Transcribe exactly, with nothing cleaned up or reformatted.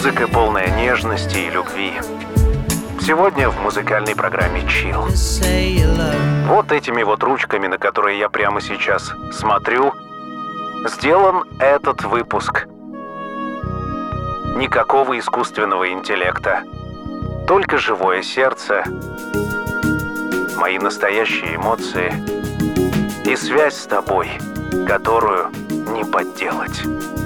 Музыка, полная нежности и любви. Сегодня в музыкальной программе Chill. Вот этими вот ручками, на которые я прямо сейчас смотрю, сделан этот выпуск. Никакого искусственного интеллекта, только живое сердце, мои настоящие эмоции и связь с тобой, которую не подделать.